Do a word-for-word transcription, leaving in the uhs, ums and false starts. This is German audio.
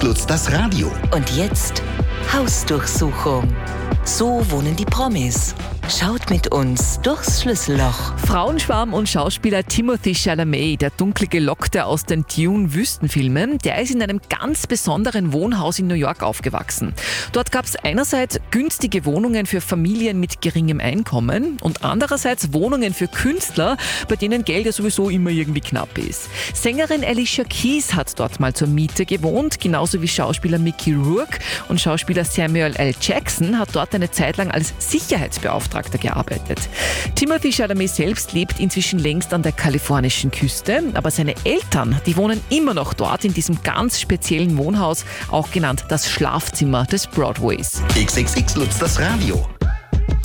Lutz das Radio. Und jetzt Hausdurchsuchung. So wohnen die Promis. Schaut mit uns durchs Schlüsselloch. Frauenschwarm und Schauspieler Timothée Chalamet, der dunkle Gelockte aus den Dune-Wüstenfilmen, der ist in einem ganz besonderen Wohnhaus in New York aufgewachsen. Dort gab es einerseits günstige Wohnungen für Familien mit geringem Einkommen und andererseits Wohnungen für Künstler, bei denen Geld ja sowieso immer irgendwie knapp ist. Sängerin Alicia Keys hat dort mal zur Miete gewohnt, genauso wie Schauspieler Mickey Rourke, und Schauspieler Samuel L. Jackson hat dort eine Zeit lang als Sicherheitsbeauftragter gearbeitet. Timothée Chalamet selbst lebt inzwischen längst an der kalifornischen Küste, aber seine Eltern, die wohnen immer noch dort in diesem ganz speziellen Wohnhaus, auch genannt das Schlafzimmer des Broadways. X X X Lutz das Radio.